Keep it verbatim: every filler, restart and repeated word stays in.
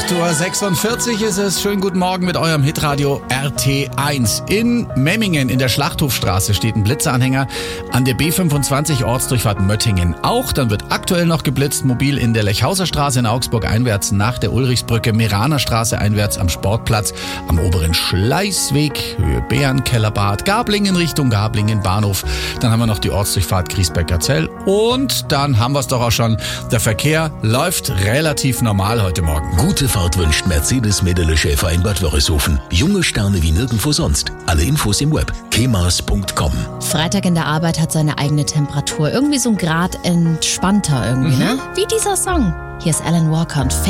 acht Uhr sechsundvierzig ist es. Schönen guten Morgen mit eurem Hitradio R T eins. In Memmingen in der Schlachthofstraße steht ein Blitzeranhänger an der B fünfundzwanzig Ortsdurchfahrt Möttingen. Auch dann wird aktuell noch geblitzt, mobil in der Lechhauser Straße in Augsburg einwärts nach der Ulrichsbrücke, Meraner Straße einwärts am Sportplatz, am oberen Schleißweg, Höhe Bärenkellerbad, Gablingen Richtung Gablingen Bahnhof. Dann haben wir noch die Ortsdurchfahrt Griesbecker Zell und dann haben wir es doch auch schon. Der Verkehr läuft relativ normal heute Morgen. Gute Fahrt wünscht Mercedes Medele Schäfer in Bad Wörishofen. Junge Sterne wie nirgendwo sonst. Alle Infos im Web kemas punkt com. Freitag in der Arbeit hat seine eigene Temperatur. Irgendwie so ein Grad entspannter irgendwie, mhm. ne? Wie dieser Song. Hier ist Alan Walker und